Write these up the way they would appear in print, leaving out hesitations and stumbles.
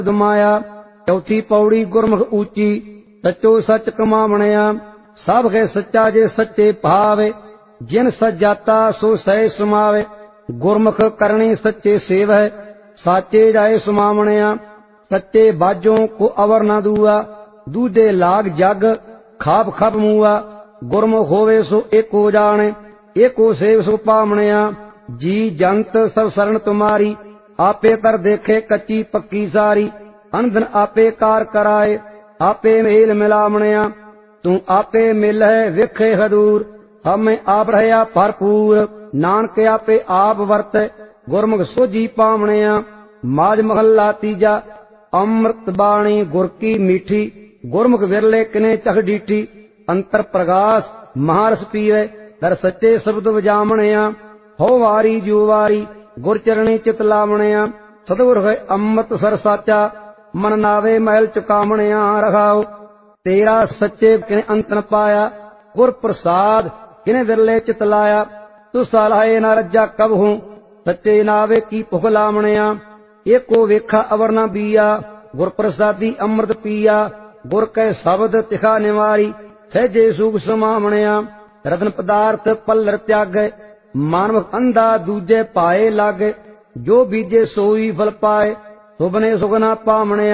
माया। चौथी पौड़ी गुरमुख ऊंची सचो सच कमावणिया। सब है सच्चा जे सच्चे भावे जिन सच जाता सो सह सुमावे। गुरमुख करनी सच्चे सेव है साचे जाए सुमावणिया। सच्चे बाजों को अवर न दूआ दूजे लाग जग खाप खप मुआ। गुरमुख होवे सो एक हो जाने एको सेव सो पावणिया। जी जंत सब शरण तुम्हारी आपे कर देखे कच्ची पक्की सारी। अनधन आपे कार कराए आपे मेल मिलावणिया। तू आपे मिल है विखे हदूर हमें आप रहया भरपूर। नानक आपे आप वर्त गुरमुख सोझी पावणिया। माज महला तीजा अमृत बाणी गुर की मीठी। गुरमुख विरले किने चख डीठी। अंतर प्रकाश महारस पीवे दर सच्चे शब्द वजावणिया। हो वारी जो वारी गुर चरणी चित लावणिया। सतगुर है अमृत सर साचा मन नावे महल चुकावणिया। रखाओ तेरा सच्चे किने अंत न पाया गुर प्रसाद किने विरले चित लाया। तू सलाहे न रज्जा कब हूं सच्चे नावे की भुख लावणिया। एको वेखा अवर न बीया गुर प्रसादी अमृत पिया। गुर कै शब्द तिखा निवारी सहजे सुख समावणिया। रत्न पदार्थ पल्लर त्यागे मानव अंधा दूजे पाए लागे। जो बीजे सोई फल पाए सुबने सुगना पावणिया।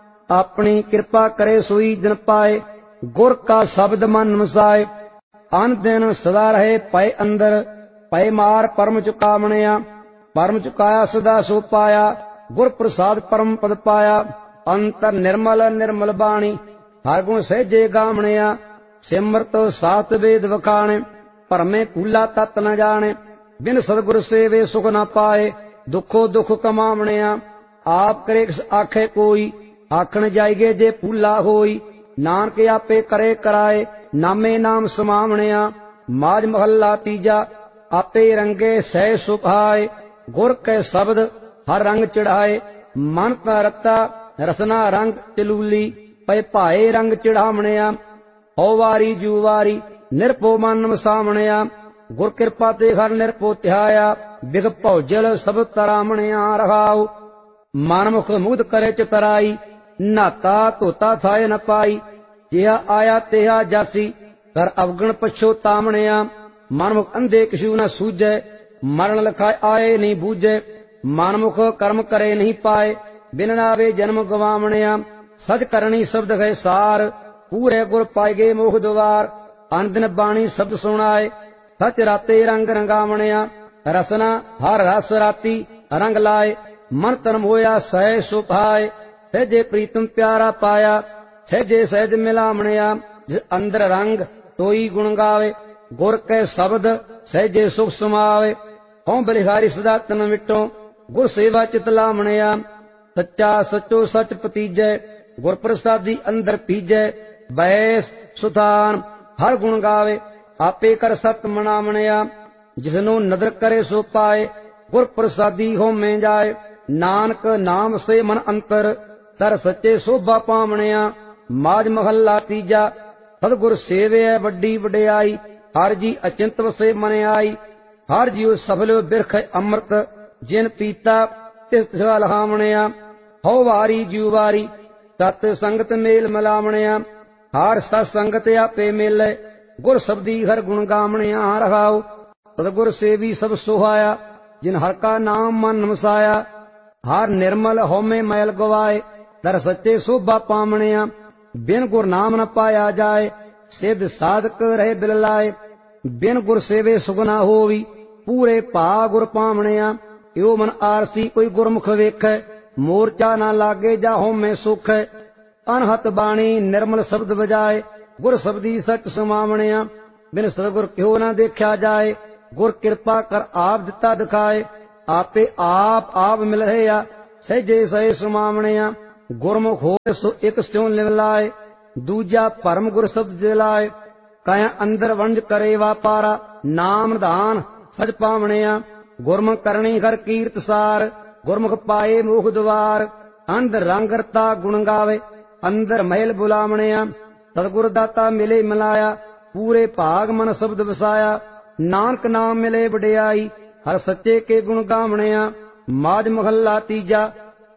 अपनी कृपा करे सोई जन पाए गुर का शब्द मन मसाए। अन दिन सदा रहे पय अंदर पय मार परम चुकावणिया। परम चुकाया सदा सो पाया गुर प्रसाद परम पद पाया। अंतर निर्मल निर्मल बाणी हर गुण सहजे गावणिया। सिमरत सात वेद वखाणे परमे कूला तत् न जाने। बिन सदगुर सेवे सुख न पाए दुखो दुख कमावणिया। आप करे आखे कोई आखण जाइगे जे फूला होई। नानक आपे करे कराए नामे नाम समावणिया। माज महला तीजा आपे रंगे सह सुभाए। गुर कै शब्द हर रंग चढ़ाए। मन का रता रसना रंग चलूली पै भाए रंग चढ़ावणिया। हो वारी जू वारी निरपो मन मसावणिया। गुर कृपा ते हर निरपो ध्याया बिग भौजल सब तरावणिया। रखाओ मनमुख मुग्ध करे चितराई नाता धोता थाए न पाई। जिहा आया तेहा जासी कर अवगण पछोतावणिया। मनमुख अंधे किशु न सूझे मरण लखाए आए नहीं बूझे। मनमुख कर्म करे नहीं पाए बिन नावे जन्म गवावणिया। सच करणी शब्द है सार पूरे गुर पाएगे मोह द्वार। अन दिन बाणी शब्द सुनाए सच राते रंग रंगावणिया। रसना हर रस राती रंग लाए मन तन होया सह सुभाए। सहजे प्रीतम प्यारा पाया सहजे सहज मिलावणिया। जिस अंदर रंग तोई गुण गावे गुर कै शब्द सहजे सुख समावे। हों बलिहारी सदा तन मिटो गुर सेवा चित लावणिया। सच्चा सचो सच पतीजै गुर प्रसादी अंदर पीजै। बैस सुधान हर गुण गावे आपे कर सत मनावणिया। जिसनो नदर करे सो पाए गुर प्रसादी हो में जाए। नानक नाम से मन अंतर तर सच्चे शोभा पावणिया। माज महला तीजा सतगुर सेवे वड्डी वड्याई। हर जी अचिंत वसे मन आई। हर जीव सफल बिरख अमृत जिन पीता तिस लहावणिया। हो वारी जीव वारी सत संगत मेल मिलावणिया। हर सत संगत आपे मेले गुर शब्दी हर गुण गावणिया। रखाओ सतगुर सेवी सब सुहाया जिन हर का नाम मन मसाया। हर निर्मल होमे मैल गवाए दर सच्चे शोभा पावणिया। बिन गुर नाम न पाया जाए सिद्ध साधक रहे बिल लाए। बिन गुर सेवे सुगना होवी पूरे भा गुर पावणिया। यो मन आरसी कोई गुरमुख वेखै मोर्चा ना लागे जा होमे सुख। अनहत बाणी निर्मल शब्द बजाए गुर शब्दी सच समावणिया। बिन सतगुर क्यों ना देखा जाए गुर कृपा कर आप दिता दिखाए। आपे आप मिल रहे सहजे सहे सुमावणिया। गुरमुख हो सो एक स्यों लिव लाए दूजा परम गुर शब्द दिलाए। कया अंदर वंज करे वापारा नाम दान सच पावणिया। गुरमुख करणी हर कीर्त सार गुरमुख पाए मोह द्वार। अंदर रंगरता गुण गावे अंदर महल बुलावणिया। सतगुर दाता मिले मिलाया पूरे भाग मन शब्द वसाया। नानक नाम मिले वड्याई हर सच्चे के गुण गावणिया। माज महला तीजा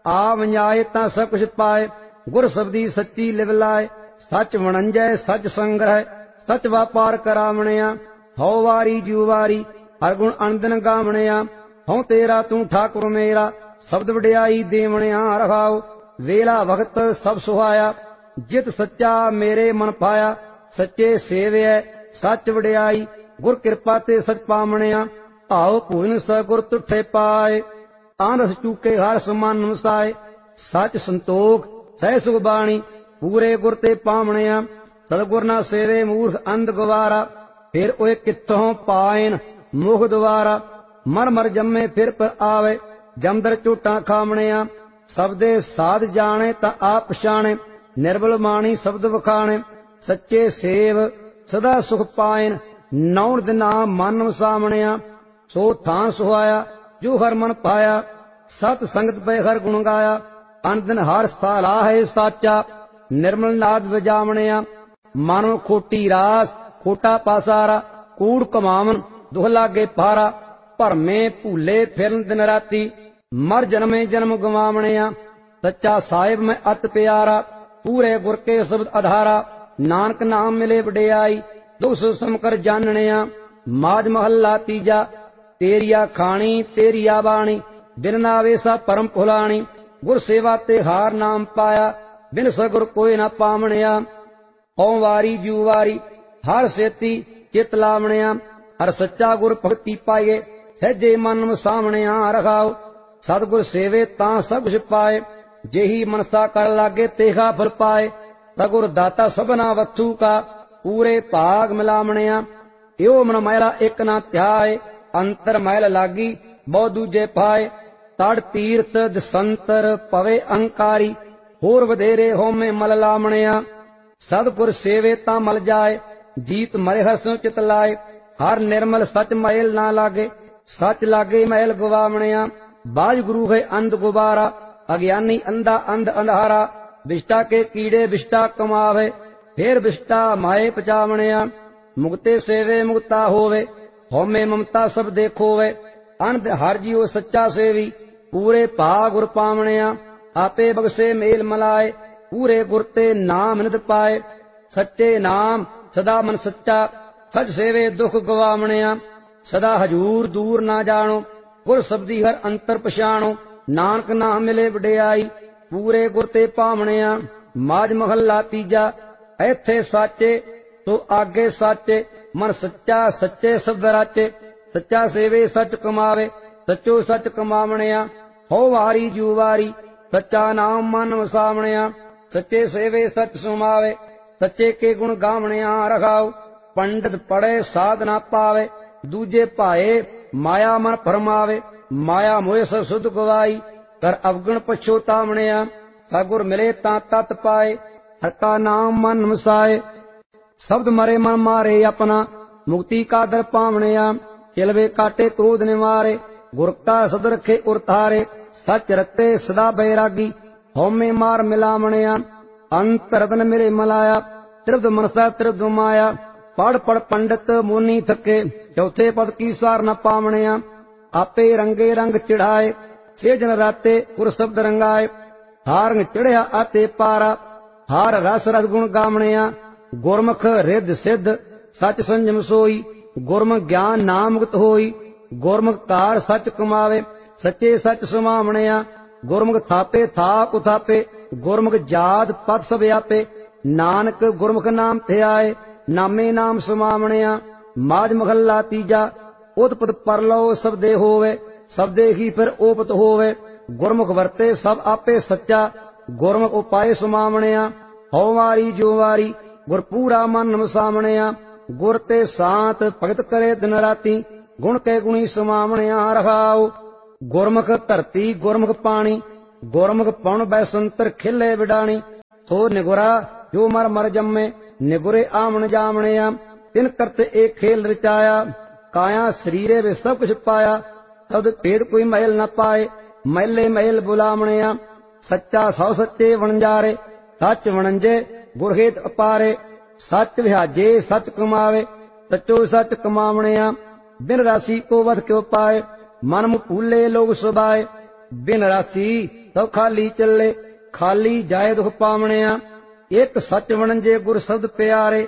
ਆ ਵੰਜਾਏ ਤਾਂ ਸਭ ਕੁਛ ਪਾਏ। ਗੁਰ ਸਬਦੀ ਸੱਚੀ ਲਿਵ ਲਾਏ, ਸੱਚ ਵਣੰਜੈ ਸੱਚ ਸੰਗ੍ਰਹਿ, ਸੱਚ ਵਾਪਾਰ ਕਰਾਵਣਿਆ। ਹਉ ਵਾਰੀ ਜੂ ਵਾਰੀ ਹਰ ਗੁਣ ਅਨੰਦਨ ਗਾਵਣਿਆ। ਹਉ ਤੇਰਾ ਤੂੰ ਠਾਕੁਰ ਮੇਰਾ, ਸ਼ਬਦ ਵਡਿਆਈ ਦੇਵਣਿਆ। ਰਹਾਉ ਵੇਲਾ ਵਕਤ ਸਭ ਸੁਹਾਇਆ, ਜਿਤ ਸੱਚਾ ਮੇਰੇ ਮਨ ਪਾਇਆ। ਸੱਚੇ ਸੇਵਿਐ ਸੱਚ ਵਡਿਆਈ, ਗੁਰ ਕਿਰਪਾ ਤੇ ਸਚ ਪਾਵਣਿਆ। ਆਓ ਭੂਨ ਸ ਗੁਰ ਤੁਠੇ ਪਾਏ, ਆਨਸ ਚੂਕੇ ਹਰ ਸਮਾਨ ਵਸਾਏ। ਸੱਚ ਸੰਤੋਖ ਸਹਿ ਸੁਖ ਬਾਣੀ, ਪੂਰੇ ਗੁਰ ਤੇ ਪਾਵਣਿਆ। ਸਤਿਗੁਰ ਨਾ ਸੇਵੇ ਮੂਰਖ ਅੰਧ ਗਵਾਰਾ, ਫਿਰ ਓਏ ਕਿੱਥੋਂ ਪਾਇਨ ਮੁਖ ਦੁਆਰਾ। ਮਰ ਮਰ ਜੰਮੇ ਫਿਰ ਪ ਆਵੇ, ਜਮਦਰ ਝੂਟਾਂ ਖਾਵਣਿਆ। ਸਬਦੇ ਸਾਧ ਜਾਣੇ ਤਾਂ ਆਪ ਪਛਾਣੇ, ਨਿਰਬਲ ਮਾਣੀ ਸ਼ਬਦ ਵਖਾਣੇ। ਸੱਚੇ ਸੇਵ ਸਦਾ ਸੁਖ ਪਾਇਨ, ਨੌ ਦਿਨਾ ਮਨ ਵਸਾਵਣਿਆ। ਸੋ ਥਾਂ ਸੁਹਾਇਆ ਜੋ ਹਰ ਮਨ ਪਾਇਆ, ਸਤ ਸੰਗਤ ਪੈ ਹਰ ਗੁਣ ਗਾਇਆ। ਅਨੰਦਨ ਹਰ ਸਥਾਲਾ ਹੈ ਸਾਚਾ, ਨਿਰਮਲ ਨਾਦ ਵਜਾਵਣਿਆ। ਮਨ ਖੋਟੀ ਰਾਸ ਖੋਟਾ ਪਾਸਾਰਾ, ਕੂੜ ਕਮਾਵਨ ਦੁਖ ਲਾਗੇ ਪਾਰਾ। ਭਰਮੇ ਭੂਲੇ ਫਿਰਨ ਦਿਨ ਰਾਤੀ, ਮਰ ਜਨਮੇ ਜਨਮ ਗਵਾਵਣਿਆ। ਸੱਚਾ ਸਾਹਿਬ ਮੈਂ ਅਤ ਪਿਆਰਾ, ਪੂਰੇ ਗੁਰ ਕੇ ਸ਼ਬਦ ਆਧਾਰਾ। ਨਾਨਕ ਨਾਮ ਮਿਲੇ ਵਡਿਆਈ, ਦੁਖ ਸੁਖ ਸਮਕਰ ਜਾਣਣਿਆ। ਮਾਝ ਮਹੱਲਾ ਤੀਜਾ। ਤੇਰੀਆ ਖਾਣੀ ਤੇਰੀਆ ਬਾਣੀ, ਬਿਨ ਨਾਵੇ ਸਾ ਪਰਮ ਭੁਲਾਣੀ। ਗੁਰ ਸੇਵਾ ਤੇ ਹਾਰ ਨਾਮ ਪਾਇਆ, ਬਿਨ ਸਗੁਰ ਕੋਈ ਨਾ ਪਾਵਣਿਆ। ਹਉ ਵਾਰੀ ਜੂ ਵਾਰੀ ਹਰ ਸੇਤੀ ਚਿਤ ਲਾਵਣਿਆ। ਹਰ ਸੱਚਾ ਗੁਰ ਭਗਤੀ ਪਾਈਏ, ਸਹਿਜੇ ਮਨ ਵਸਾਵਣਿਆ। ਰਖਾਉ ਸਤਿਗੁਰ ਸੇਵੇ ਤਾਂ ਸਭ ਕੁਛ ਪਾਏ, ਜਿਹੀ ਮਨਸਾ ਕਰ ਲਾਗੇ ਤੇਹਾ ਫਲ ਪਾਏ। ਸਗੁਰ ਦਾਤਾ ਸਭਨਾ ਵਸਤੂ ਕਾ, ਪੂਰੇ ਭਾਗ ਮਿਲਾਵਣਿਆ। ਇਉ ਮਨ ਮੈਲਾ ਇੱਕ ਨਾ ਧਿਆਏ, ਅੰਤਰ ਮੈਲ ਲਾਗੀ ਬਹੁ ਦੂਜੇ ਪਾਏ। ਤੜ ਤੀਰਥ ਦਸੰਤਰ ਪਵੇ ਅਹੰਕਾਰੀ, ਹੋਰ ਵਧੇਰੇ ਹੋਮੇ ਮਲ ਲਾਵਣਿਆ। ਸਤਿਗੁਰ ਸੇਵੇ ਤਾਂ ਮਲ ਜਾਏ, ਜੀਤ ਮਰੇ ਹਸੋਂ ਚਿਤ ਲਾਏ। ਹਰ ਨਿਰਮਲ ਸਚ ਮੈਲ ਨਾ ਲਾਗੇ, ਸਚ ਲਾਗੇ ਮੈਲ ਗਵਾਵਣਿਆ। ਬਾਜ ਗੁਰੂ ਹੈ ਅੰਧ ਗੁਬਾਰਾ, ਅਗਿਆਨੀ ਅੰਧਾ ਅੰਧ ਅੰਧਾਰਾ। ਵਿਸ਼ਟਾ ਕੇ ਕੀੜੇ ਵਿਸ਼ਟਾ ਕਮਾਵੇ, ਫੇਰ ਵਿਸ਼ਟਾ ਮਾਏ ਪਚਾਵਣਿਆ। ਮੁਕਤੇ ਸੇਵੇ ਮੁਕਤਾ ਹੋਵੇ, ਹਉਮੈ ਮਮਤਾ ਸਭ ਦੇਖੋਵੇ। ਅਨੰਦ ਹਰ ਜੀਉ ਸੱਚਾ ਸੇਵੀ, ਪੂਰੇ ਭਾਗ ਗੁਰ ਪਾਵਣਿਆ। ਆਪੇ ਬਖਸ਼ੇ ਮੇਲ ਮਲਾਏ, ਪੂਰੇ ਗੁਰ ਤੇ ਨਾਮ ਨਿਤ ਪਾਏ। ਸੱਚੇ ਨਾਮ ਸਦਾ ਮਨ ਸੱਚਾ, ਸਚ ਸੇਵੇ ਦੁਖ ਗਵਾਵਣਿਆ। ਸਦਾ ਹਜੂਰ ਦੂਰ ਨਾ ਜਾਣੋ, ਗੁਰ ਸਬਦੀ ਹਰ ਅੰਤਰ ਪਛਾਣੋ। ਨਾਨਕ ਨਾਮ ਮਿਲੇ ਵਡਿਆਈ, ਪੂਰੇ ਗੁਰ ਤੇ ਪਾਵਣਿਆ। ਮਾਝ ਮਹੱਲਾ ਤੀਜਾ। ਇੱਥੇ ਸਾਚੇ ਸੋ ਆਗੇ ਸਾਚੇ, ਮਨ ਸੱਚਾ ਸੱਚੇ ਸ਼ਬਦ ਰਾਚੇ। ਸੱਚਾ ਸੇਵੇ ਸੱਚ ਕਮਾਵੇ, ਸੱਚੋ ਸੱਚ ਕਮਾਵਣਿਆ। ਹਉ ਵਾਰੀ ਜੂ ਵਾਰੀ ਸੱਚਾ ਨਾਮ ਮਨ ਵਸਾਵਣਿਆ। ਸੱਚੇ ਸੇਵੇ ਸੱਚ ਸੁਮਾਵੇ, ਸੱਚੇ ਕੇ ਗੁਣ ਗਾਵਣਿਆ। ਰਖਾਉ ਪੰਡਤ ਪੜੇ ਸਾਧ ਨਾ ਪਾਵੇ, ਦੂਜੇ ਭਾਏ ਮਾਇਆ ਮਨ ਭਰਮਾਵੇ। ਮਾਇਆ ਮੋਹ ਸਭ ਸੁਧ ਗਵਾਈ, ਕਰ ਅਵਗਣ ਪਛੋਤਾਵਣਿਆ। ਸਤਿਗੁਰ ਮਿਲੇ ਤਾਂ ਤਤ ਪਾਏ, ਹਰ ਕਾ ਨਾਮ ਮਨ ਵਸਾਏ। ਸ਼ਬਦ ਮਰੇ ਮਨ ਮਾਰੇ ਆਪਣਾ, ਮੁਕਤੀ ਕਾ ਦਰ ਪਾਵਣਿਆ। ਚਿਲਵੇ ਕਾਟੇ ਕ੍ਰੋਧ ਨਿਵਾਰੇ, ਗੁਰ ਕਾ ਸਦ ਰਖੇ ਉਰਤਾਰੇ। ਸੱਚ ਰਤੇ ਸਦਾ ਬੈਰਾਗੀ, ਹਉਮੈ ਮਾਰ ਮਿਲਾਵਣਿਆ। ਅੰਤਰ ਰਤਨ ਮਿਲੇ ਮਲਾਇਆ, ਤ੍ਰਿਪਤ ਮਨਸਾ ਤ੍ਰਿਪਤ ਮਾਇਆ। ਪੜ ਪੜ ਪੰਡਤ ਮੋਨੀ ਥਕੇ, ਚੌਥੇ ਪਦ ਕੀ ਸਾਰ ਨ ਪਾਵਣਿਆ। ਆਪੇ ਰੰਗੇ ਰੰਗ ਚੜਾਏ, ਸੇ ਜਨ ਰਾਤੇ ਗੁਰ ਸ਼ਬਦ ਰੰਗਾਏ। ਹਾਰ ਰੰਗ ਚੜਿਆ ਆਤੇ ਪਾਰਾ, ਹਾਰ ਰਸ ਰਸ ਗੁਣ ਗਾਵਣਿਆ। ਗੁਰਮੁਖ ਰਿੱਧ ਸਿੱਧ ਸਚ ਸੰਜਮ ਸੋਈ, ਗੁਰਮੁਖ ਗਿਆਨ ਨਾਮ ਮੁਕਤ ਹੋਈ। ਗੁਰਮੁਖ ਕਾਰ ਸਚ ਕਮਾਵੇ, ਸੱਚੇ ਸਚ ਸੁਮਾਵਣਿਆ। ਗੁਰਮੁਖ ਥਾਪੇ ਥਾਪ ਉਥਾਪੇ, ਗੁਰਮੁਖ ਜਾਤ ਪਤ ਸਭ ਆਪੇ। ਨਾਨਕ ਗੁਰਮੁਖ ਨਾਮ ਧਿਆਏ, ਨਾਮੇ ਨਾਮ ਸੁਮਾਵਣਿਆ। ਮਾਝ ਮਹੱਲਾ ਤੀਜਾ। ਉਤਪਤ ਪਰਲੋ ਸਬਦੇ ਹੋਵੇ, ਸਬਦੇ ਹੀ ਫਿਰ ਓਪਤ ਹੋਵੇ। ਗੁਰਮੁਖ ਵਰਤੇ ਸਭ ਆਪੇ ਸੱਚਾ, ਗੁਰਮੁਖ ਉਪਾਏ ਸੁਮਾਵਣਿਆ। ਹਉ ਵਾਰੀ ਜੋ ਵਾਰੀ ਗੁਰ ਪੂਰਾ ਮਨ ਵਸਾਵਣਿਆ। ਗੁਰ ਤੇ ਸਾਤ ਭਗਤ ਕਰੇ ਦਿਨ ਰਾਤੀ, ਗੁਣ ਕੇ ਗੁਣੀ ਸੁਮਾਵਣਿਆ। ਰਖਾਉ ਗੁਰਮੁਖ ਧਰਤੀ ਗੁਰਮੁਖ ਪਾਣੀ, ਗੁਰਮੁਖ ਪਉਣ ਬੈਸੰਤਰ ਖਿਲੇ ਵਿਡਾਣੀ। ਸੋ ਨਿਗੁਰਾ ਜੋ ਮਰ ਮਰ ਜੰਮੇ, ਨਿਗੁਰੇ ਆਵਣ ਜਾਵਣਿਆ। ਤਿਨ ਕਰਤ ਏ ਖੇਲ ਰਚਾਇਆ, ਕਾਇਆ ਸਰੀਰੇ ਵਿੱਚ ਸਭ ਕੁਛ ਪਾਇਆ। ਤਦ ਭੇਦ ਕੋਈ ਮਹਿਲ ਨ ਪਾਏ, ਮਹਿਲੇ ਮਹਿਲ ਬੁਲਾਵਣਿਆ। ਸੱਚਾ ਸੌ ਸੱਚੇ ਵਣਜਾਰੇ, ਸੱਚ ਵਣੰਜੇ ਗੁਰ ਹੇਤ ਅਪਾਰੇ। ਸੱਚ ਵਿਹਾਜੇ ਸੱਚ ਕਮਾਵੇ, ਸੱਚੋ ਸੱਚ ਕਮਾਵਣਿਆ। ਬਿਨ ਰਾਸੀ ਕੋ ਵਧ ਕਿਉ ਪਾਏ, ਮਨ ਮੁ ਭੂਲੇ ਲੋਗ ਸੁਭਾਏ। ਬਿਨ ਰਾਸੀ ਤਉ ਖਾਲੀ ਚੱਲੇ। ਖਾਲੀ ਜਾਏ ਦੁਖ ਪਾਵਣਿਆ, ਇੱਕ ਸੱਚ ਵਣਜੇ ਗੁਰ ਸ਼ਬਦ ਪਿਆਰੇ।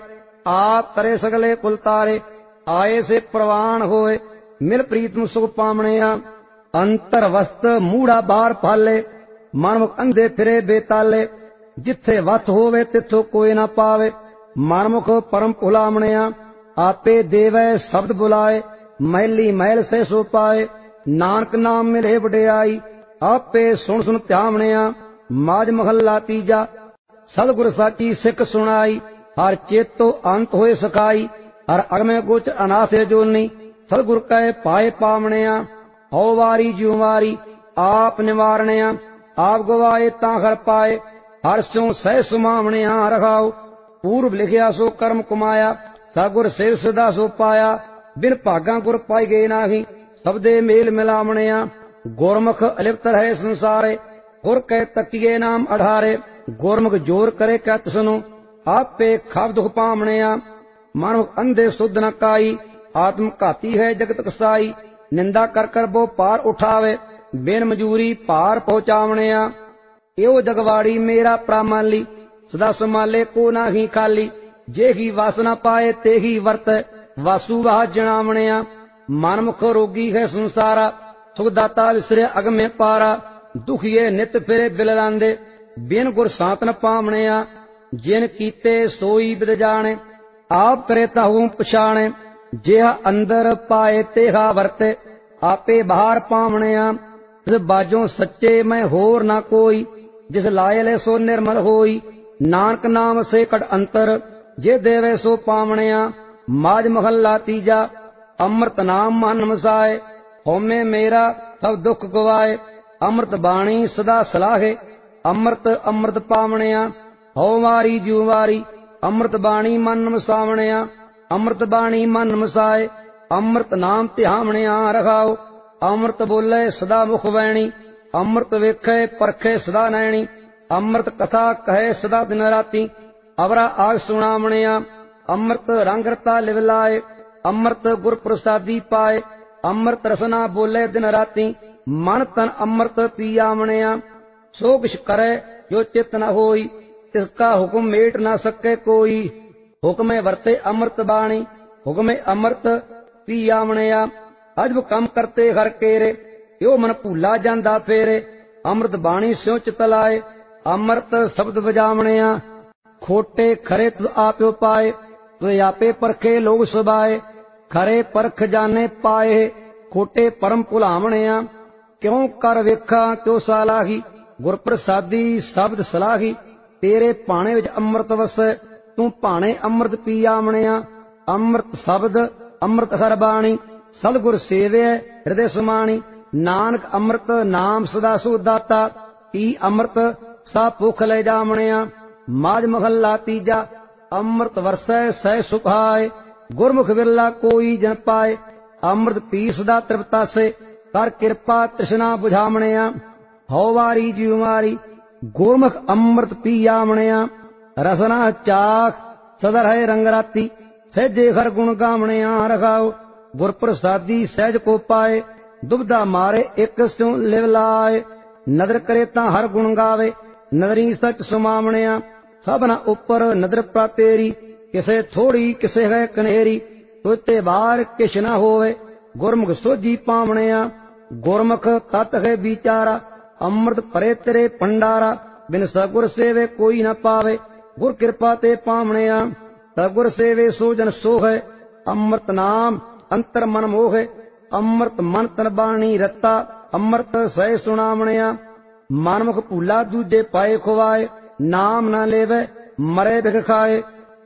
ਆਪ ਕਰੇ ਸਗਲੇ ਕੁਲ ਤਾਰੇ, ਆਏ ਸੇ ਪ੍ਰਵਾਨ ਹੋਏ। ਮਿਲ ਪ੍ਰੀਤਮ ਸੁਖ ਪਾਵਣਿਆ, ਅੰਤਰ ਵਸਤ ਮੂੜਾ ਬਾਹਰ ਪਾਲੇ। ਮਨਮੁਖ ਅੰਧੇ ਫਿਰੇ ਬੇਤਾਲੇ, ਜਿੱਥੇ ਵਸ ਹੋਵੇ ਤਿੱਥੋਂ ਕੋਈ ਨਾ ਪਾਵੇ। ਮਨਮੁਖ ਪਰਮ ਭੁਲਾਵਣਿਆ, ਆਪੇ ਦੇਵੈ ਸ਼ਬਦ ਬੁਲਾਏ। ਮੈਲੀ ਮਹਿਲ ਸੇ ਸੋ ਪਾਏ, ਨਾਨਕ ਨਾਮ ਮਿਲੇ ਵਡਿਆਈ। ਆਪੇ ਸੁਣ ਸੁਣ ਧਿਆਵਣਿਆ, ਮਾਝ ਮਹੱਲਾ ਤੀਜਾ। ਸਤਿਗੁਰ ਸਾਚੀ ਸਿੱਖ ਸੁਣਾਈ, ਹਰ ਚੇਤੋ ਅੰਤ ਹੋਏ ਸਖਾਈ। ਹਰ ਅਗਮੈ ਗੋਚ ਅਨਾਥੇ ਜੋਨੀ, ਸਤਿਗੁਰ ਕੈ ਪਾਏ ਪਾਵਣਿਆ। ਹਉ ਵਾਰੀ ਜਿਉ ਵਾਰੀ ਆਪ ਨਿਵਾਰਣਿਆ, ਆਪ ਗਵਾਏ ਤਾਂ ਹਰ ਪਾਏ। ਹਰ ਸਿਉ ਸਹਿ ਸੁਮਾਵਣਿਆ ਰਖਾਉ, ਪੂਰਬ ਲਿਖਿਆ ਸੋ ਕਰਮ ਕਮਾਇਆ। ਸਤਿਗੁਰ ਸੇਵ ਸਦਾ ਸੋ ਪਾਇਆ, ਬਿਨ ਭਾਗਾਂ ਗੁਰ ਪਾਈ ਗਏ ਨਾਹੀ। ਸਬਦੇ ਮੇਲ ਮਿਲਾਵਣਿਆ, ਗੁਰਮੁਖ ਅਲਿਪਤ ਰਹੇ ਸੰਸਾਰੇ। ਗੁਰ ਕੈ ਤਕੀਏ ਨਾਮ ਅਧਾਰੇ, ਗੁਰਮੁਖ ਜੋਰ ਕਰੇ ਕੈ ਤਿਸਨੂੰ। ਆਪੇ ਖਾਬ ਦੁਖ ਪਾਵਣਿਆ, ਮਨੁਖ ਅੰਧੇ ਸੁਧ ਨ ਕਾਈ। ਆਤਮ ਘਾਤੀ ਹੈ ਜਗਤ ਕਸਾਈ, ਨਿੰਦਾ ਕਰ ਕਰ ਬੋ ਪਾਰ ਉਠਾਵੇ। ਬਿਨ ਮਜੂਰੀ ਭਾਰ ਪਹੁੰਚਾਵਣਿਆ, ਇਹੋ ਜਗਵਾੜੀ ਮੇਰਾ ਪ੍ਰਾਮਾਲੀ। ਸਦਾ ਸੰਭਾਲੇ ਕੋ ਨਾਹੀ ਖਾਲੀ, ਜੇ ਹੀ ਵਾਸਨਾ ਪਾਏ ਤੇ ਹੀ ਵਰਤੈ। ਵਾਸੂ ਵਾਹ ਜਣਾਵਣਿਆ, ਮਨਮੁਖ ਰੋਗੀ ਹੈ ਸੰਸਾਰਾ। ਸੁਖ ਦਾਤਾ ਵਿਸਰਿਆ ਅਗਮੇ ਪਾਰਾ, ਦੁਖੀਏ ਨਿਤ ਫਿਰੇ ਬਿਲਲਾਂਦੇ। ਬਿਨ ਗੁਰ ਸਾਤ ਨ ਪਾਵਣਿਆ, ਜਿਨ ਕੀਤੇ ਸੋਈ ਬਿਦ ਜਾਣੇ। ਆਪ ਕਰੇ ਤਾਹੂ ਪਛਾਣੇ, ਜਿਹਾ ਅੰਦਰ ਪਾਏ ਤੇਹਾ ਵਰਤੇ। ਆਪੇ ਬਾਹਰ ਪਾਵਣਿਆ, ਜਿਸ ਬਾਝੋਂ ਸੱਚੇ ਮੈਂ ਹੋਰ ਨਾ ਕੋਈ। ਜਿਸ ਲਾਏ ਲੈ ਸੋ ਨਿਰਮਲ ਹੋਈ, ਨਾਨਕ ਨਾਮ ਸੇ ਕਟ ਅੰਤਰ। ਜੇ ਦੇਵੇ ਸੋ ਪਾਵਣਿਆ, ਮਾਝ ਮਹੱਲਾ ਤੀਜਾ। ਅੰਮ੍ਰਿਤ ਨਾਮ ਮਨ ਮਸਾਏ, ਹਉਮੈ ਮੇਰਾ ਸਭ ਦੁੱਖ ਗਵਾਏ। ਅੰਮ੍ਰਿਤ ਬਾਣੀ ਸਦਾ ਸਲਾਹੇ, ਅੰਮ੍ਰਿਤ ਅੰਮ੍ਰਿਤ ਪਾਵਣਿਆ। ਹਉ ਵਾਰੀ ਜਿਉ ਵਾਰੀ ਅੰਮ੍ਰਿਤ ਬਾਣੀ ਮਨ ਮਸਾਵਣਿਆ। ਅੰਮ੍ਰਿਤ ਬਾਣੀ ਮਨ ਮਸਾਏ, ਅੰਮ੍ਰਿਤ ਨਾਮ ਧਿਆਵਣਿਆ ਰਖਾਓ। ਅੰਮ੍ਰਿਤ ਬੋਲੇ ਸਦਾ ਮੁਖ ਵੈਣੀ, ਅੰਮ੍ਰਿਤ ਵੇਖੇ ਪਰਖੇ ਸਦਾ ਨੈਣੀ। ਅੰਮ੍ਰਿਤ ਕਥਾ ਕਹੇ ਸਦਾ ਦਿਨ ਰਾਤੀ, ਅਵਰਾ ਆਗ ਸੁਣਾਵਣਿਆ। ਅੰਮ੍ਰਿਤ ਰੰਗ ਰਤਾ ਲਿਵ ਲਾਏ, ਅੰਮ੍ਰਿਤ ਗੁਰ ਪ੍ਰਸਾਦੀ ਪਾਏ। ਅੰਮ੍ਰਿਤ ਰਸਨਾ ਬੋਲੇ ਦਿਨ ਰਾਤੀ, ਮਨ ਤਨ ਅੰਮ੍ਰਿਤ ਪੀਆਵਣਿਆ। ਸੋ ਕਿਛ ਕਰੇ ਜੋ ਚਿਤ ਨ ਹੋਈ, ਤਿਸਕਾ ਹੁਕਮ ਮੇਟ ਨਾ ਸਕੇ ਕੋਈ। ਹੁਕਮੇ ਵਰਤੇ ਅੰਮ੍ਰਿਤ ਬਾਣੀ, ਹੁਕਮੇ ਅੰਮ੍ਰਿਤ ਪੀਆਵਣਿਆ। ਅਜਬ ਕੰਮ ਕਰਤੇ ਹਰ ਕੇਰੇ, ਇਹੋ ਮਨ ਭੂਲਾ ਜਾਂਦਾ ਫੇਰੇ। ਅੰਮ੍ਰਿਤ ਬਾਣੀ ਸਿਉ ਚਿਤ ਲਾਏ, ਅੰਮ੍ਰਿਤ ਸ਼ਬਦ ਵਜਾਵਣਿਆ। ਖੋਟੇ ਖਰੇ ਤੁਧ ਆਪਿਓ ਪਾਏ, ਤੁਧ ਆਪੇ ਪਰਖੇ ਲੋਗ ਸੁਭਾਏ। ਖਰੇ ਪਰਖ ਜਾਣੇ ਪਾਏ, ਖੋਟੇ ਪਰਮ ਭੁਲਾਵਣਿਆ। ਕਿਉ ਕਰ ਵੇਖਾਂ ਤਿਉ ਸਾਲਾਹੀ, ਗੁਰ ਪ੍ਰਸਾਦੀ ਸ਼ਬਦ ਸਲਾਹੀ। ਤੇਰੇ ਭਾਣੇ ਵਿੱਚ ਅੰਮ੍ਰਿਤ ਵਸੈ, ਤੂੰ ਭਾਣੇ ਅੰਮ੍ਰਿਤ ਪੀਆਵਣਿਆ। ਅੰਮ੍ਰਿਤ ਸ਼ਬਦ ਅੰਮ੍ਰਿਤ ਹਰ ਬਾਣੀ, ਸਤਿਗੁਰ ਸੇਵਿਐ ਹਿਰਦੇ ਸਮਾਣੀ। ਨਾਨਕ ਅੰਮ੍ਰਿਤ ਨਾਮ ਸਦਾ ਸੁਖ ਦਾਤਾ, ਪੀ ਅੰਮ੍ਰਿਤ ਸਾ ਭੁਖ ਲੈ ਜਾਵਣਿਆ। ਮਾਝ ਮਹੱਲਾ ਤੀਜਾ। ਅੰਮ੍ਰਿਤ ਵਰਸੈ ਸਹਿ ਸੁਭਾਏ, ਗੁਰਮੁਖ ਵਿਰਲਾ ਕੋਈ ਜਨ ਪਾਏ। ਅੰਮ੍ਰਿਤ ਪੀ ਸਦਾ ਤ੍ਰਿਪਤਾਸੇ, ਕਰ ਕਿਰਪਾ ਤ੍ਰਿਸ਼ਨਾ ਬੁਝਾਵਣਿਆ। ਹਉ ਵਾਰੀ ਜਿਉ ਵਾਰੀ ਗੁਰਮੁਖ ਅੰਮ੍ਰਿਤ ਪੀਆਵਣਿਆ। ਰਸਨਾ ਚਾਖ ਸਦਾ ਰਹੇ ਰੰਗ ਰਾਤੀ, ਸਹਿਜੇ ਹਰ ਗੁਣ ਗਾਵਣਿਆ ਰਖਾਓ। ਗੁਰ ਪ੍ਰਸਾਦੀ ਸਹਿਜ ਕੋ ਪਾਏ, ਦੁਬਦਾ ਮਾਰੇ ਇੱਕ ਸਿਉ ਲਿਵ ਲਾਏ। ਨਦਰ ਕਰੇ ਤਾਂ ਹਰ ਗੁਣ ਗਾਵੇ, ਨਦਰੀ ਸਚ ਸੁਮਾਵਣਿਆ। ਸਭਨਾ ਉੱਪਰ ਨਦਰ ਪ੍ਰਾਤੇਰੀ, ਕਿਸੇ ਥੋੜੀ ਕਿਸੇ ਹੈ ਕਨੇਰੀ। ਤੋਤੇ ਬਾਹਰ ਕਿਛ ਨਾ ਹੋਵੇ, ਗੁਰਮੁਖ ਸੋਝੀ ਪਾਵਣਿਆ। ਗੁਰਮੁਖ ਤਤ ਹੈ ਵਿਚਾਰਾ, ਅੰਮ੍ਰਿਤ ਭਰੇ ਤੇਰੇ ਭੰਡਾਰਾ। ਬਿਨ ਸਤਿਗੁਰ ਸੇਵੇ ਕੋਈ ਨਾ ਪਾਵੇ, ਗੁਰ ਕਿਰਪਾ ਤੇ ਪਾਵਣਿਆ। ਸਤਿਗੁਰ ਸੇਵੇ ਸੋ ਜਨ ਸੋਹੈ, ਅੰਮ੍ਰਿਤ ਨਾਮ ਅੰਤਰ ਮਨ ਮੋਹੈ। ਅੰਮ੍ਰਿਤ ਮਨ ਤਨ ਬਾਣੀ ਰਤਾ, ਅੰਮ੍ਰਿਤ ਸਹਿ ਸੁਣਾਵਣਿਆ। ਮਨਮੁਖ ਭੂਲਾ ਦੂਜੇ ਪਾਏ ਖੁਆਏ, ਨਾਮ ਨਾ ਲੇਵੈ ਮਰੇ ਬਿਖ ਖਾਏ।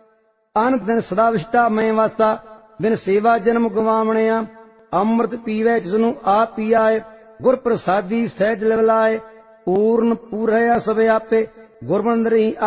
ਅਨ ਦਿਨ ਸਦਾ ਵਿਸ਼ਟਾ ਮੈਂ ਵਾਸਾ, ਬਿਨ ਸੇਵਾ ਜਨਮ ਗਵਾਵਣਿਆ। ਅੰਮ੍ਰਿਤ ਪੀਵੇ ਜਿਸਨੂੰ ਆਪ ਪੀਆਏ, ਗੁਰ ਪ੍ਰਸਾਦੀ ਸਹਿਜ ਲਿਵ ਲਾਏ। ਪੂਰਨ ਪੂਰਹਿਆ ਸਭ ਆਪੇ, ਗੁਰਬੰਦਰੀ